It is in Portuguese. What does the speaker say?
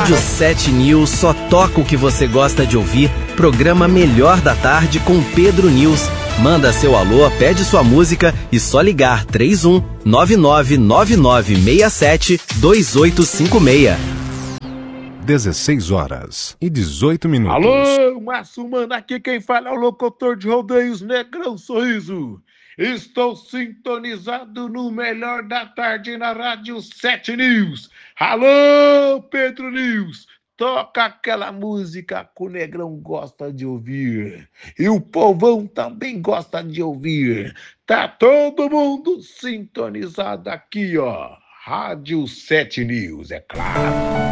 Rádio 7 News só toca o que você gosta de ouvir. Programa Melhor da Tarde com Pedro News. Manda seu alô, pede sua música e só ligar 31 999967 2856. 16h18. Alô, Márcio Mano, aqui quem fala é o locutor de rodeios Negrão Sorriso. Estou sintonizado no Melhor da Tarde na Rádio 7 News. Alô, Pedro News, toca aquela música que o Negrão gosta de ouvir. E o povão também gosta de ouvir. Tá todo mundo sintonizado aqui, ó. Rádio 7 News, é claro.